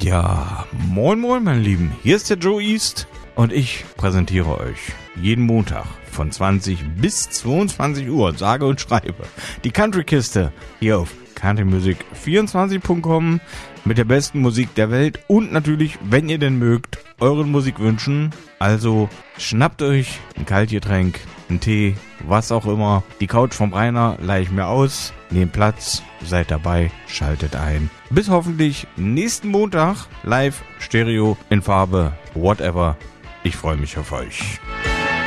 Ja, moin moin meine Lieben, hier ist der Joe East und ich präsentiere euch jeden Montag von 20 bis 22 Uhr, sage und schreibe, die Countrykiste hier auf countrymusic24.com mit der besten Musik der Welt und natürlich, wenn ihr denn mögt, euren Musikwünschen. Also schnappt euch ein Kaltgetränk, einen Tee, was auch immer. Die Couch vom Rainer leihe ich mir aus, nehmt Platz, seid dabei, schaltet ein. Bis hoffentlich nächsten Montag, live, Stereo, in Farbe, whatever. Ich freue mich auf euch.